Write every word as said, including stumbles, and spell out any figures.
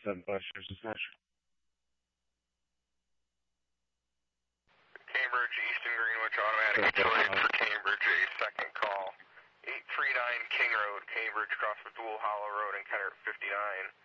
seven five six dispatch. Cambridge, Easton Greenwich, automatic Detroit for Cambridge, a second call. eight three nine King Road, Cambridge, across the Dual Hollow Road and Kenner fifty-nine.